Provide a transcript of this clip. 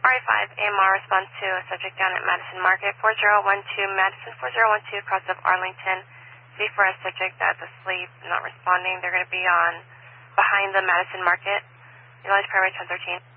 RA5, AMR response to a subject down at Madison Market, 4012, Madison 4012, across of Arlington. See for a subject that's asleep, not responding. They're going to be on behind the Madison Market. Realize primary 1013.